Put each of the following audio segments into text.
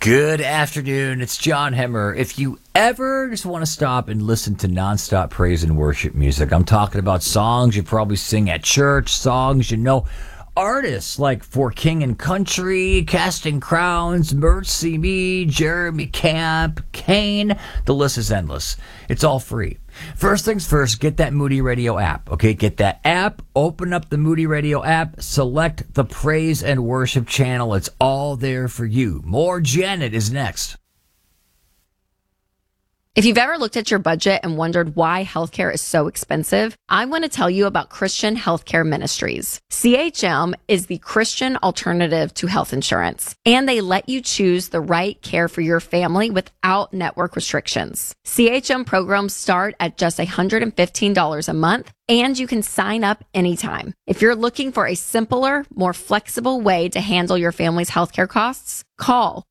Good afternoon. It's John Hemmer. If you ever just want to stop and listen to nonstop praise and worship music, I'm talking about songs you probably sing at church, songs you know, artists like For King and Country, Casting Crowns, Mercy Me, Jeremy Camp, Kane. The list is endless. It's all free. First things first, get that Moody Radio app. Okay, get that app, open up the Moody Radio app, select the praise and worship channel. It's all there for you. More Janet is next. If you've ever looked at your budget and wondered why healthcare is so expensive, I want to tell you about Christian Healthcare Ministries. CHM is the Christian alternative to health insurance, and they let you choose the right care for your family without network restrictions. CHM programs start at just $115 a month, and you can sign up anytime. If you're looking for a simpler, more flexible way to handle your family's healthcare costs, call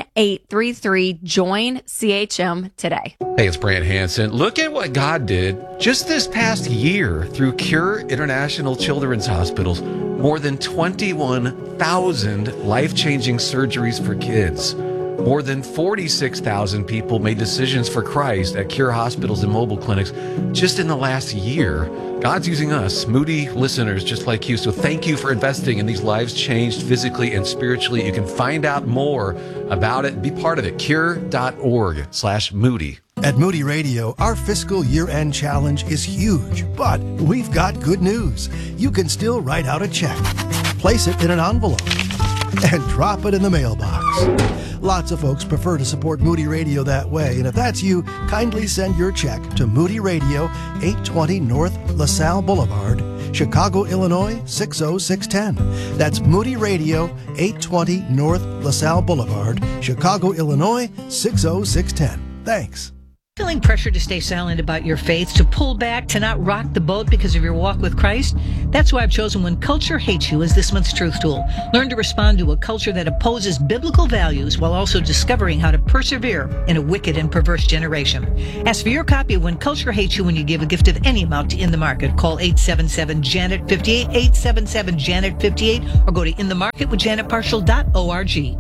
1-833-JOIN-CHM today. Hey, it's Brant Hansen. Look at what God did just this past year through Cure International Children's Hospitals. More than 21,000 life-changing surgeries for kids. More than 46,000 people made decisions for Christ at Cure hospitals and mobile clinics just in the last year. God's using us, Moody listeners just like you. So thank you for investing in these lives changed physically and spiritually. You can find out more about it and be part of it. Cure.org/Moody. At Moody Radio, our fiscal year-end challenge is huge, but we've got good news. You can still write out a check, place it in an envelope, and drop it in the mailbox. Lots of folks prefer to support Moody Radio that way, and if that's you, kindly send your check to Moody Radio, 820 North LaSalle Boulevard, Chicago, Illinois, 60610. That's Moody Radio, 820 North LaSalle Boulevard, Chicago, Illinois, 60610. Thanks. Feeling pressure to stay silent about your faith, to pull back, to not rock the boat because of your walk with Christ? That's why I've chosen When Culture Hates You as this month's truth tool. Learn to respond to a culture that opposes biblical values while also discovering how to persevere in a wicked and perverse generation. Ask for your copy of When Culture Hates You when you give a gift of any amount to In the Market. Call 877-JANET-58, 877-JANET-58, or go to inthemarketwithjanetparshall.org.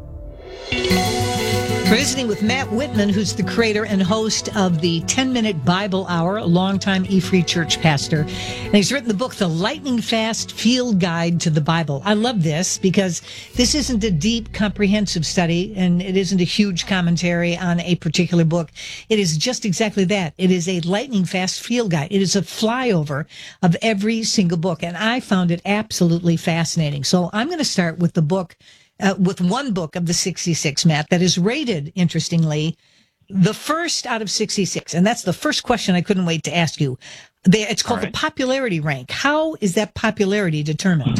We're visiting with Matt Whitman, who's the creator and host of the 10-Minute Bible Hour, a longtime E-Free Church pastor. And he's written the book, The Lightning Fast Field Guide to the Bible. I love this because this isn't a deep, comprehensive study, and it isn't a huge commentary on a particular book. It is just exactly that. It is a lightning fast field guide. It is a flyover of every single book, and I found it absolutely fascinating. So I'm going to start with the book, with one book of the 66, Matt, that is rated, interestingly, the first out of 66. And that's the first question I couldn't wait to ask you. It's called the popularity rank. How is that popularity determined?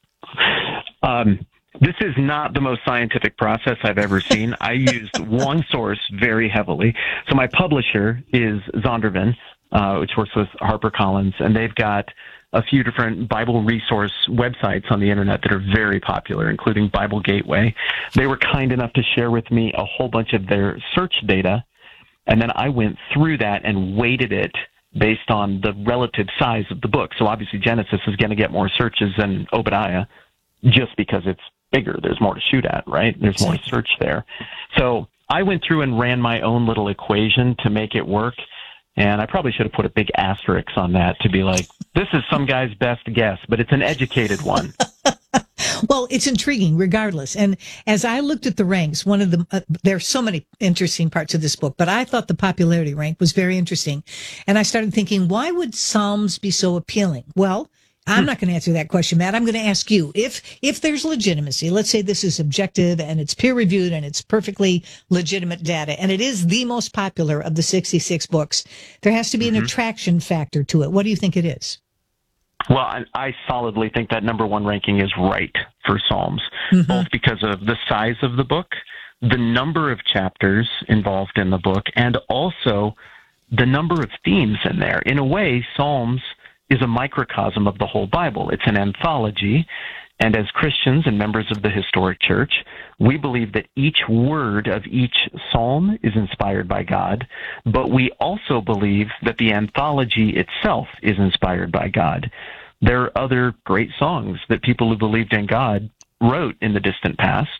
This is not the most scientific process I've ever seen. I used one source very heavily. So my publisher is Zondervan, which works with HarperCollins, and they've got a few different Bible resource websites on the internet that are very popular, including Bible Gateway. They were kind enough to share with me a whole bunch of their search data, and then I went through that and weighted it based on the relative size of the book. So obviously Genesis is going to get more searches than Obadiah just because it's bigger. There's more to shoot at, right? There's more search there. So I went through and ran my own little equation to make it work. And I probably should have put a big asterisk on that to be like, this is some guy's best guess, but it's an educated one. Well, it's intriguing regardless. And as I looked at the ranks, one of the, there's so many interesting parts of this book, but I thought the popularity rank was very interesting. And I started thinking, why would Psalms be so appealing? Well, I'm not going to answer that question, Matt. I'm going to ask you, if there's legitimacy, let's say this is objective and it's peer reviewed and it's perfectly legitimate data, and it is the most popular of the 66 books, there has to be an attraction factor to it. What do you think it is? Well, I solidly think that number one ranking is right for Psalms, both because of the size of the book, the number of chapters involved in the book, and also the number of themes in there. In a way, Psalms is a microcosm of the whole Bible. It's an anthology, and as Christians and members of the historic church, we believe that each word of each psalm is inspired by God, but we also believe that the anthology itself is inspired by God. There are other great songs that people who believed in God wrote in the distant past,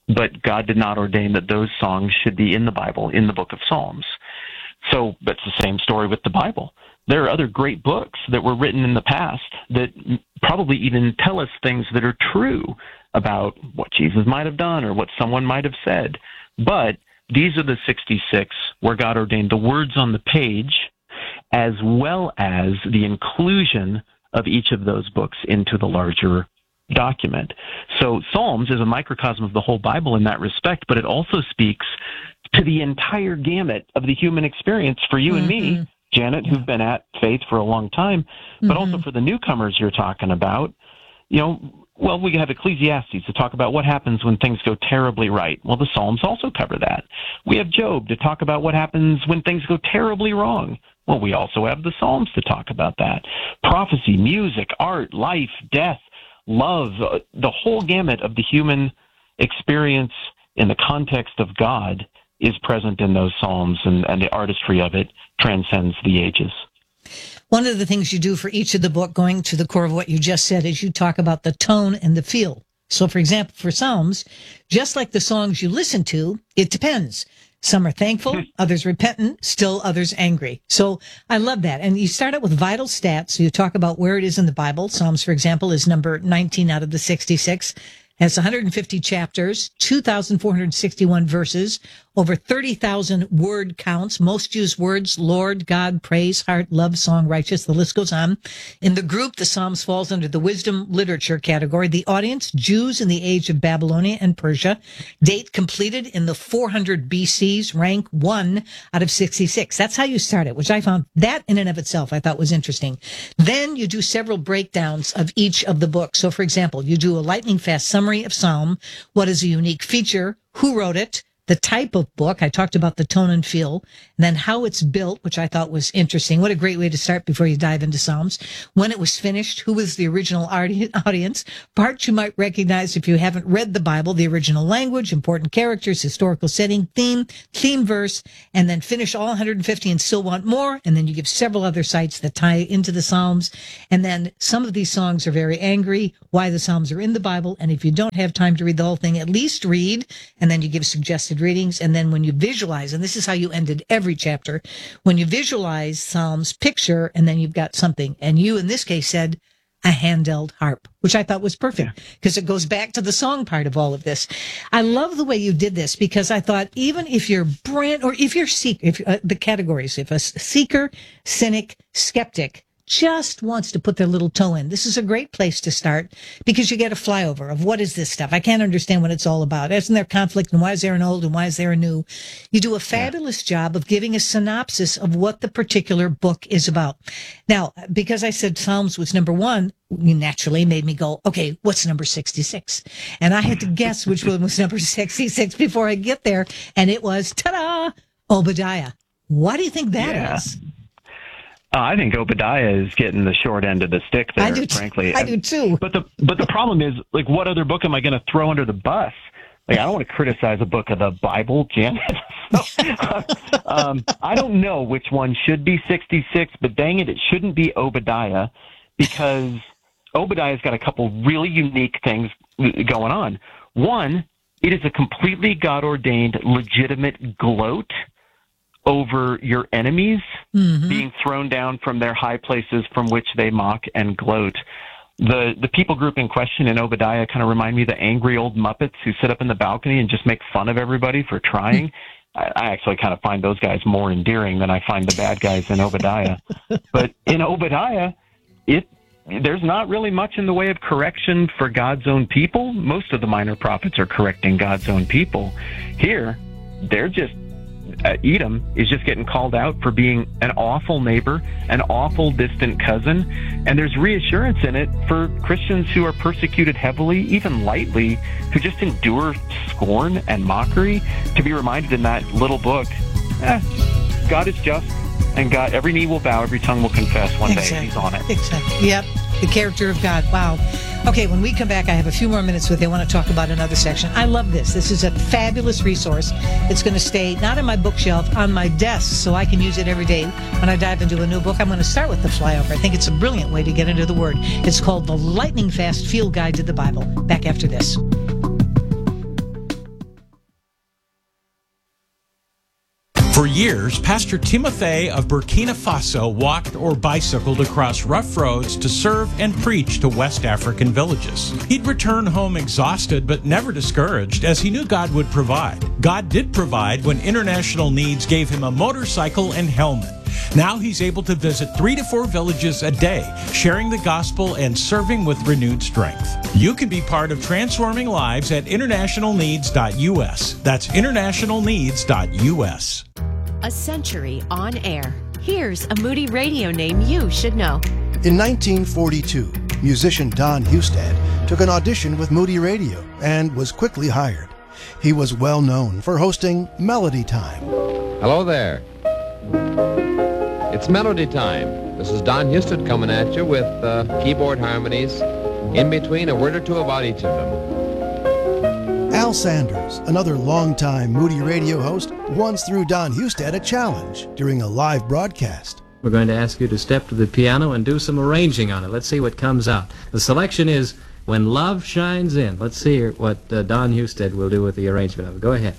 but God did not ordain that those songs should be in the Bible, in the book of Psalms. So that's the same story with the Bible. There are other great books that were written in the past that probably even tell us things that are true about what Jesus might have done or what someone might have said. But these are the 66 where God ordained the words on the page as well as the inclusion of each of those books into the larger document. So Psalms is a microcosm of the whole Bible in that respect, but it also speaks to the entire gamut of the human experience for you and me, Janet, who've been at faith for a long time, but also for the newcomers you're talking about. You know, well, we have Ecclesiastes to talk about what happens when things go terribly right. Well, the Psalms also cover that. We have Job to talk about what happens when things go terribly wrong. Well, we also have the Psalms to talk about that. Prophecy, music, art, life, death, love, the whole gamut of the human experience in the context of God is present in those Psalms, and the artistry of it transcends the ages. One of the things you do for each of the book, going to the core of what you just said, is you talk about the tone and the feel. So, for example, for Psalms, just like the songs you listen to, it depends. Some are thankful, others repentant, still others angry. So I love that. And you start out with vital stats. So you talk about where it is in the Bible. Psalms, for example, is number 19 out of the 66. Has 150 chapters, 2,461 verses, over 30,000 word counts. Most use words: Lord, God, praise, heart, love, song, righteous. The list goes on. In the group, the Psalms falls under the wisdom literature category. The audience, Jews in the age of Babylonia and Persia. Date completed in the 400 BCs, rank 1 out of 66. That's how you start it, which I found that in and of itself I thought was interesting. Then you do several breakdowns of each of the books. So, for example, you do a lightning fast summary of Psalm. What is a unique feature? Who wrote it? The type of book. I talked about the tone and feel, and then how it's built, which I thought was interesting. What a great way to start before you dive into Psalms. When it was finished, who was the original audience? Parts you might recognize if you haven't read the Bible: the original language, important characters, historical setting, theme verse, and then finish all 150 and still want more. And then you give several other sites that tie into the Psalms. And then some of these songs are very angry, why the Psalms are in the Bible. And if you don't have time to read the whole thing, at least read, and then you give suggested readings. And then when you visualize, and this is how you ended every chapter, when you visualize Psalms, picture, and then you've got something. And you, in this case, said a handheld harp, which I thought was perfect because it goes back to the song part of all of this. I love the way you did this because I thought even if you're if you're the categories, if a seeker, cynic, skeptic just wants to put their little toe in, this is a great place to start because you get a flyover of what is this stuff. I can't understand what it's all about. Isn't there conflict, and why is there an old and why is there a new? You do a fabulous job of giving a synopsis of what the particular book is about. Now, because I said Psalms was number 1, you naturally made me go, okay, what's number 66? And I had to guess which one was number 66 before I get there. And it was, ta-da, Obadiah. What do you think that is? I think Obadiah is getting the short end of the stick there, frankly. I do too. But the problem is, like, what other book am I going to throw under the bus? Like, I don't want to criticize a book of the Bible, Janet. I don't know which one should be 66, but dang it shouldn't be Obadiah, because Obadiah's got a couple really unique things going on. One, it is a completely God-ordained, legitimate gloat over your enemies being thrown down from their high places from which they mock and gloat. The people group in question in Obadiah kind of remind me of the angry old Muppets who sit up in the balcony and just make fun of everybody for trying. I actually kind of find those guys more endearing than I find the bad guys in Obadiah. But in Obadiah, there's not really much in the way of correction for God's own people. Most of the minor prophets are correcting God's own people. Here, they're just Edom is just getting called out for being an awful neighbor, an awful distant cousin, and there's reassurance in it for Christians who are persecuted heavily, even lightly, who just endure scorn and mockery, to be reminded in that little book, God is just, and God, every knee will bow, every tongue will confess one day. He's on it. Exactly. Yep. The character of God. Wow. Okay, when we come back, I have a few more minutes with you. I want to talk about another section. I love this. This is a fabulous resource. It's going to stay not on my bookshelf, on my desk, so I can use it every day when I dive into a new book. I'm going to start with the flyover. I think it's a brilliant way to get into the Word. It's called The Lightning Fast Field Guide to the Bible. Back after this. For years, Pastor Timothy of Burkina Faso walked or bicycled across rough roads to serve and preach to West African villages. He'd return home exhausted but never discouraged, as he knew God would provide. God did provide when International Needs gave him a motorcycle and helmet. Now he's able to visit 3 to 4 villages a day, sharing the gospel and serving with renewed strength. You can be part of transforming lives at internationalneeds.us. That's internationalneeds.us. A century on air. Here's a Moody Radio name you should know. In 1942, musician Don Hustad took an audition with Moody Radio and was quickly hired. He was well known for hosting Melody Time. Hello there. It's Melody Time. This is Don Hustad coming at you with keyboard harmonies, in between a word or two about each of them. Al Sanders, another longtime Moody Radio host, once threw Don Hustad a challenge during a live broadcast. We're going to ask you to step to the piano and do some arranging on it. Let's see what comes out. The selection is When Love Shines In. Let's see what Don Hustad will do with the arrangement of it. Go ahead.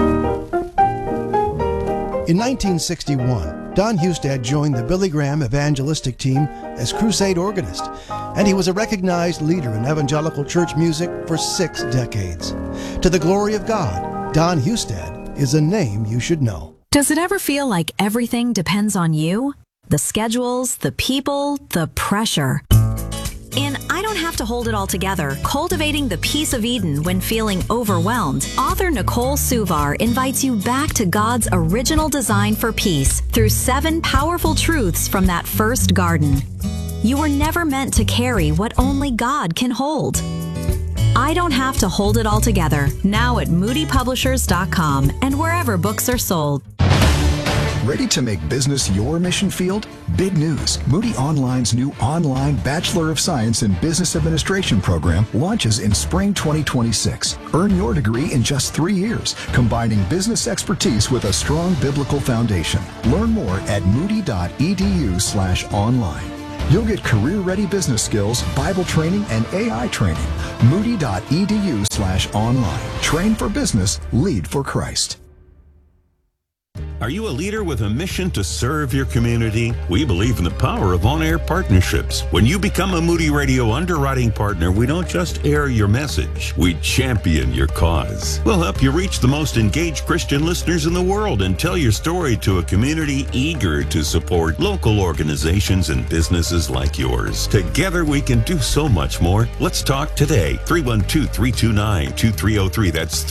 In 1961, Don Hustad joined the Billy Graham evangelistic team as crusade organist, and he was a recognized leader in evangelical church music for 6 decades. To the glory of God, Don Hustad is a name you should know. Does it ever feel like everything depends on you? The schedules, the people, the pressure. In I Don't Have to Hold It All Together, Cultivating the Peace of Eden When Feeling Overwhelmed, author Nicole Suvar invites you back to God's original design for peace through 7 powerful truths from that first garden. You were never meant to carry what only God can hold. I Don't Have to Hold It All Together, now at moodypublishers.com and wherever books are sold. Ready to make business your mission field? Big news. Moody Online's new online Bachelor of Science in Business Administration program launches in spring 2026. Earn your degree in just 3 years, combining business expertise with a strong biblical foundation. Learn more at moody.edu/online. You'll get career-ready business skills, Bible training, and AI training. Moody.edu/online. Train for business, lead for Christ. Are you a leader with a mission to serve your community? We believe in the power of on-air partnerships. When you become a Moody Radio underwriting partner, we don't just air your message, we champion your cause. We'll help you reach the most engaged Christian listeners in the world and tell your story to a community eager to support local organizations and businesses like yours. Together we can do so much more. Let's talk today. 312-329-2303. That's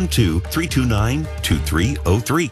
312-329-2303.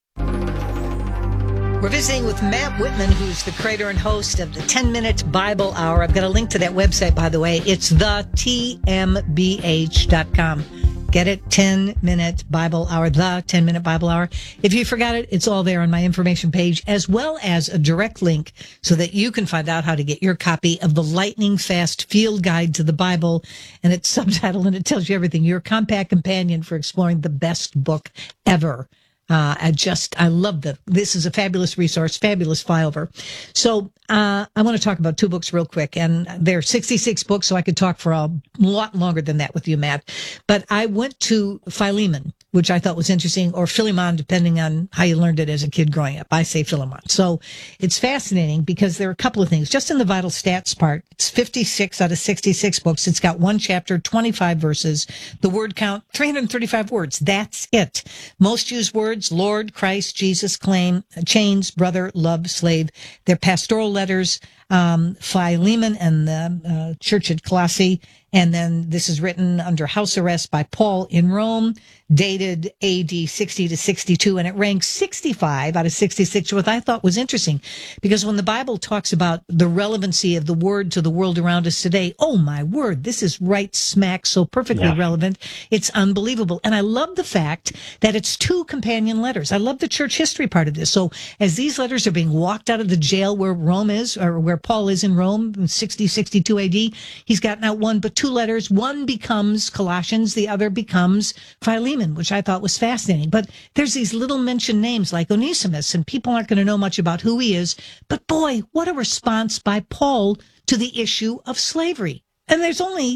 We're visiting with Matt Whitman, who's the creator and host of the 10-Minute Bible Hour. I've got a link to that website, by the way. It's thetmbh.com. Get it? 10-Minute Bible Hour, the 10-Minute Bible Hour. If you forgot it, it's all there on my information page, as well as a direct link so that you can find out how to get your copy of the Lightning Fast Field Guide to the Bible. And it's subtitled, and it tells you everything. Your compact companion for exploring the best book ever. I love this is a fabulous resource, fabulous flyover. So, I want to talk about 2 books real quick, and they're 66 books, so I could talk for a lot longer than that with you, Matt. But I went to Philemon, which I thought was interesting, or Philemon, depending on how you learned it as a kid growing up. I say Philemon. So it's fascinating because there are a couple of things. Just in the vital stats part, it's 56 out of 66 books. It's got 1 chapter, 25 verses. The word count, 335 words. That's it. Most used words, Lord, Christ, Jesus, claim, chains, brother, love, slave. They're pastoral letters, Philemon and the church at Colossae. And then this is written under house arrest by Paul in Rome, dated AD 60 to 62, and it ranks 65 out of 66, which I thought was interesting, because when the Bible talks about the relevancy of the word to the world around us today, oh my word, this is right smack, so perfectly relevant. It's unbelievable. And I love the fact that it's 2 companion letters. I love the church history part of this. So as these letters are being walked out of the jail where Rome is, or where Paul is in Rome, in 60, 62 AD, he's gotten out 1, but 2 letters. One becomes Colossians, the other becomes Philemon, which I thought was fascinating. But there's these little mentioned names like Onesimus, and people aren't going to know much about who he is. But boy, what a response by Paul to the issue of slavery. And there's only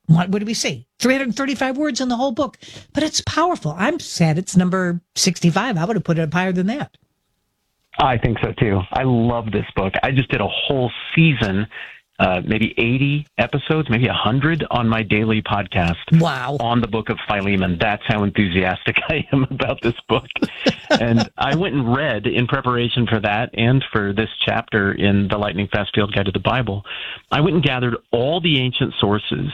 what did we say? 335 words in the whole book, but it's powerful. I'm sad it's number 65. I would have put it up higher than that. I think so too. I love this book. I just did a whole season, maybe 80 episodes, maybe 100 on my daily podcast. Wow. On the book of Philemon. That's how enthusiastic I am about this book. And I went and read in preparation for that and for this chapter in the Lightning Fast Field Guide to the Bible. I went and gathered all the ancient sources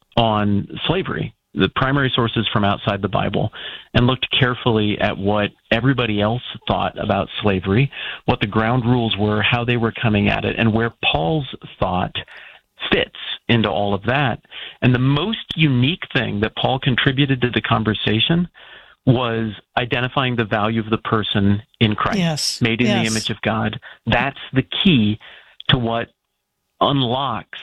on slavery, the primary sources from outside the Bible, and looked carefully at what everybody else thought about slavery, what the ground rules were, how they were coming at it, and where Paul's thought fits into all of that. And the most unique thing that Paul contributed to the conversation was identifying the value of the person in Christ, made in the image of God. That's the key to what unlocks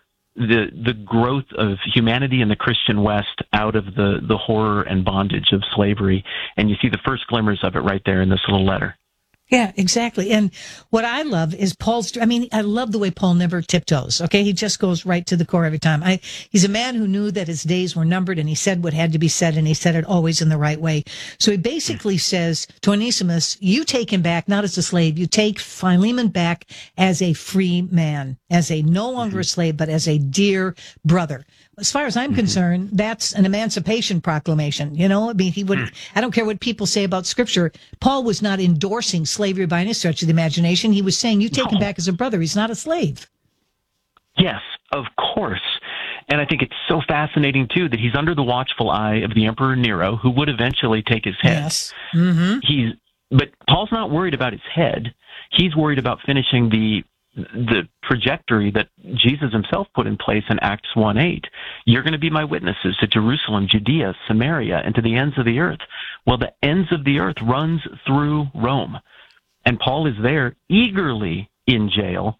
the growth of humanity in the Christian West out of the horror and bondage of slavery. And you see the first glimmers of it right there in this little letter. Yeah, exactly. And what I love is I love the way Paul never tiptoes. Okay. He just goes right to the core every time. He's a man who knew that his days were numbered, and he said what had to be said, and he said it always in the right way. So he basically says to Onesimus, you take him back, not as a slave. You take Philemon back as a free man, as a no longer a slave, but as a dear brother. As far as I'm concerned, that's an emancipation proclamation. You know, I mean, I don't care what people say about scripture. Paul was not endorsing slavery by any stretch of the imagination. He was saying, you take him back as a brother. He's not a slave. Yes, of course. And I think it's so fascinating, too, that he's under the watchful eye of the Emperor Nero, who would eventually take his head. Yes. Mm-hmm. But Paul's not worried about his head. He's worried about finishing the trajectory that Jesus himself put in place in Acts 1:8. You're going to be my witnesses to Jerusalem, Judea, Samaria, and to the ends of the earth. Well, the ends of the earth runs through Rome. And Paul is there eagerly in jail,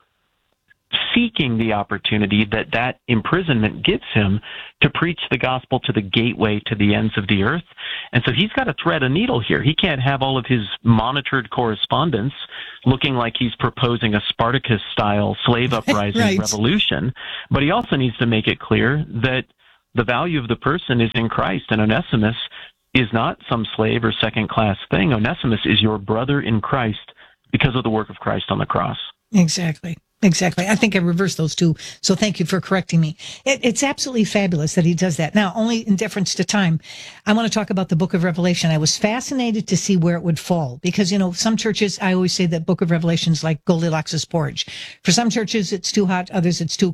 seeking the opportunity that imprisonment gives him to preach the gospel to the gateway to the ends of the earth. And so he's got to thread a needle here. He can't have all of his monitored correspondence looking like he's proposing a Spartacus-style slave uprising revolution. But he also needs to make it clear that the value of the person is in Christ, and Onesimus is not some slave or second-class thing. Onesimus is your brother in Christ because of the work of Christ on the cross. Exactly. Exactly. I think I reversed those two. So thank you for correcting me. It's absolutely fabulous that he does that. Now, only in deference to time, I want to talk about the book of Revelation. I was fascinated to see where it would fall because, you know, some churches, I always say that book of Revelation is like Goldilocks' porridge. For some churches, it's too hot. Others, it's too